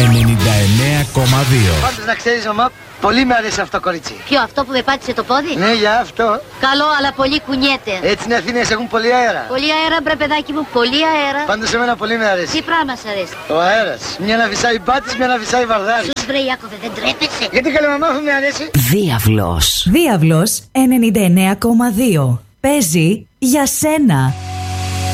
Πάντως να ξέρεις, μαμά, πολύ με αρέσει αυτό το κορίτσι. Ποιο, αυτό που με πάτησε το πόδι? Ναι, για αυτό. Καλό, αλλά πολύ κουνιέται. Έτσι είναι Αθήνες, έχουν πολύ αέρα. Πολύ αέρα, μπρε παιδάκι μου, πολύ αέρα. Πάντως εμένα πολύ με αρέσει. Τι πράγμα σ' αρέσει? Ο αέρας. Μια να φυσάει μπάτης, μια να φυσάει βαρδάρης. Σους βρε Ιάκωβε, δεν τρέπεσαι? Γιατί καλέ μαμά μου με αρέσει. Διάβλος 99,2. Παίζει για σένα.